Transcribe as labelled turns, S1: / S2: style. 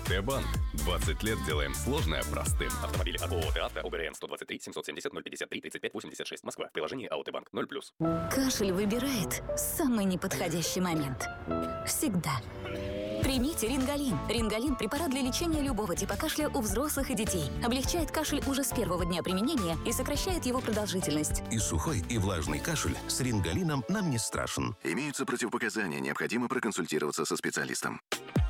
S1: АТ-банк. 20 лет делаем сложное простым. Автомобили от ООО «ТАВТО», ОГРН 123 770 053 35 86, Москва. Приложение АОТ-банк 0+.
S2: Кашель выбирает самый неподходящий момент. Всегда. Примите Рингалин. Рингалин – препарат для лечения любого типа кашля у взрослых и детей. Облегчает кашель уже с первого дня применения и сокращает его продолжительность.
S3: И сухой, и влажный кашель с Рингалином нам не страшен.
S4: Имеются противопоказания, необходимо проконсультироваться со специалистом.